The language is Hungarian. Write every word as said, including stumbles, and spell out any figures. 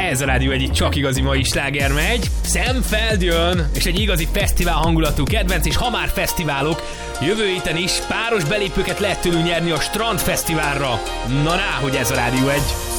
Ez a Rádió egy csak igazi mai sláger megy. Szemfeld jön, és egy igazi fesztivál hangulatú kedvenc, és ha már fesztiválok, jövő héten is páros belépőket lehet tőlünk nyerni a Strand Fesztiválra. Na rá, hogy ez a Rádió egy.